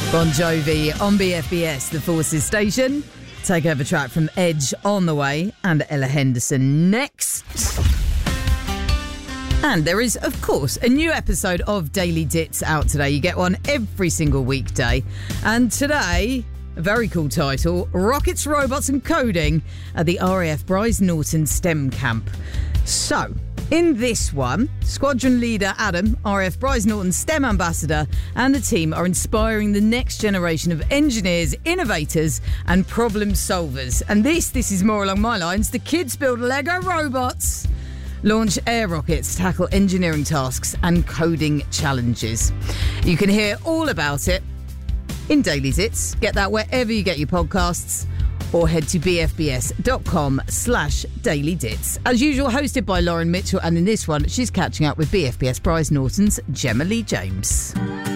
Bon Jovi on BFBS, the Forces station. Takeover track from Edge on the way, and Ella Henderson next. And there is, of course, a new episode of Daily Dits out today. You get one every single weekday. And today, a very cool title, Rockets, Robots and Coding at the RAF Bryce Norton STEM Camp. So, in this one, Squadron Leader Adam, RAF Bryce Norton STEM Ambassador, and the team are inspiring the next generation of engineers, innovators and problem solvers. And this is more along my lines. The kids build Lego robots, launch air rockets, tackle engineering tasks and coding challenges. You can hear all about it in Daily Dits. Get that wherever you get your podcasts, or head to bfbs.com/dailydits. As usual, hosted by Lauren Mitchell, and in this one, she's catching up with BFBS Bryce Norton's Gemma Lee James.